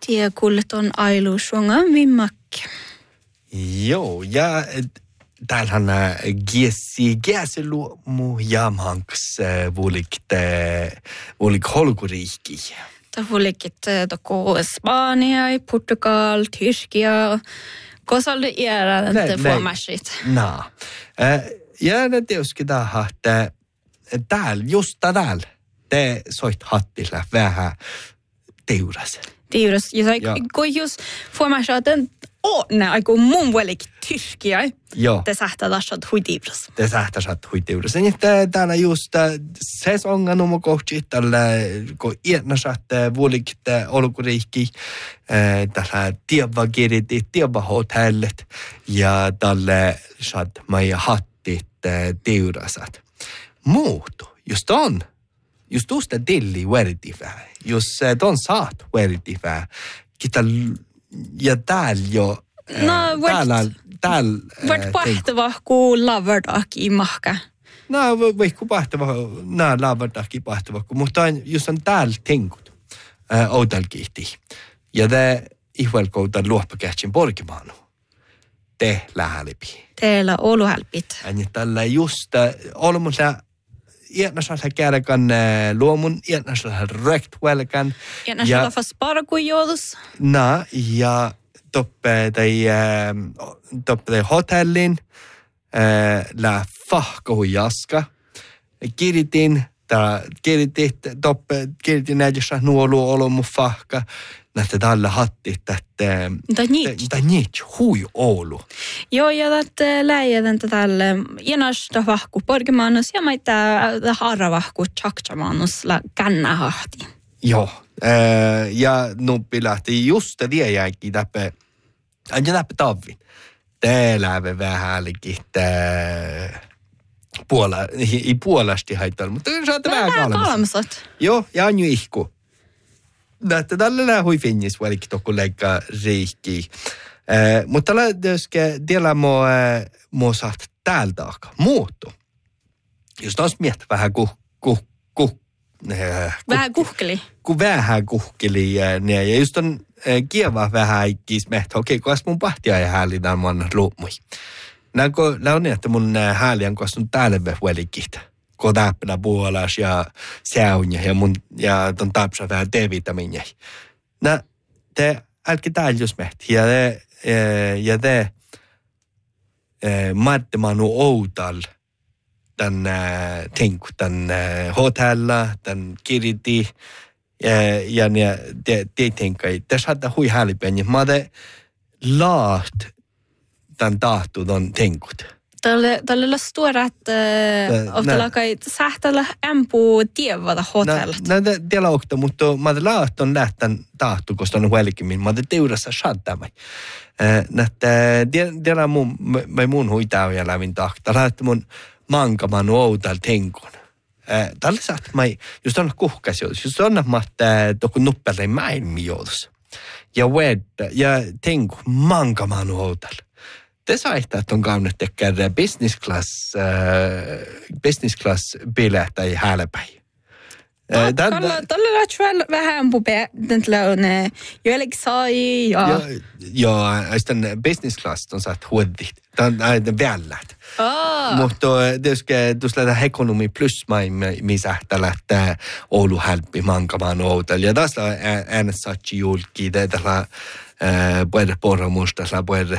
Tie kullet on ailu suonga vimmakki. Joo, ja täällähän giesilu mu jamhanks vuolik holkuriikki. Tämä vuolikit toko Espanja, Portugal, Tyskia. Kosalde era inte fuomasit. No. Ja ne tietysti tähän, että täällä, just täällä, te soit hattilla vähän teuras. Teuras. Ja kun just fuomasit, ne aiku mun vuolik Tyskia. Joo. Te sähtää tassat hui teuras. Te sähtää hui teuras. Ja täällä just sesongan nummer kohti, tällä kun iätnäsät vuolik olkuriikki, tällä tieva hotellet ja tälle saat meidän hattit teurasat. Muutu, just tuosta dilli vertifää, jos ton saat vertifää, ja täällä jo, täällä vart pahtava kuin laverdaki mahka. No, vaikka pahtava, laverdaki pahtava, mutta jos on täällä tenkut, outalkihti, ja te ihvelkoutan luoppakähtsin porkimaanu. Te lähälpi. Teillä oluhälpit. Ja tällä just olmulla iätnäsellä kärkan luomun, iätnäsellä röktvelkan. Iätnäsellä fasparkujoudus. Na, ja toppe hotellin, la fahkohu jaska. Kiritin näissä nuolu olmu fahka. Näitä tällä hattit, että niitä hui Oulu. Joo, ja tätä läijätän tällä jenasta vahku porkimaanus ja maita harra vahku tjaktsamaanus la kannahahti. Joo, ja nuppi lähti just viejääkin täpä tavin. Täällä vähän likit ei puolasti haittaa, mutta saatte vähän kalmasat. Joo, ja on jo ihku. Tällä hui finnis välikin tokku leikkaa riikki. Mutta tällä tiellä mua saat täältä aikaa muuttu. Jos taas miettä vähän vähän kuhkeli. Vähän kuhkeli. Ja just on kieva vähän ikkis mehtä. Okei, kun mun pahtia ja häälitään mun luumui. Nämä on niin, että mun hääliän kanssa on täällä välikistä. Kun täppänä puolas ja säunja ja ton tapsa vähän D-vitamiinia. Te älkää täällä jos mehti. Ja te maattemanu outal tän tinku, tän hotella, tän kiriti ja te tinkai. Te saattaa hui häälipeni. Mä te laat tän tahtu ton tinkut. Tällä stora att ofta kai sähtellä ämpuu tievata hotellat. Tiellä okta, mutta mä laahton lähtän tahtu, koska on huelikimin. Mä teurassa shaddaamai. Tiellä mun huitaa ja lävin tahta. Lähtö mun mankaman outal tenkun. Tällä saat just on kuhkasijoitus. Just on tokku nuppelei maailmijoitus. Ja tenku mankaman outal. Te saitte, että on kaunut tekee business class bileitä ja hääläpäin. Tällä lähtee vähän pupe, tällä on joillekin sai ja... Joo, sitten business class on saat huodit. Tämä on vällät. Mutta tietysti ekonomi plus missä lähtee Oulu hälppi mankamaan outal. Ja tässä on äänet saatsi julki, tällä puhutaan porramusta, puhutaan,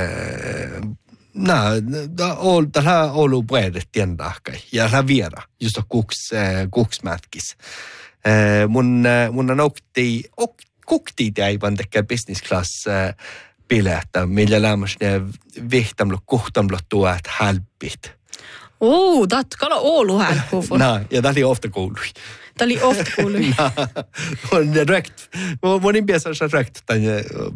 tällä Oulu puhutaan tiendahkai. Ja tällä viera, just on kuksmätkis. Mun on kukti täivän tekee business class bileettä, millä lämmäs ne vihtamlut, kuhtamlut tuot hälppit. Tämä on Oulu hälppu. Ja tämä oli ofta koului. Tämä oli ofta koului. On rökt. Monin piässä on rökt tämän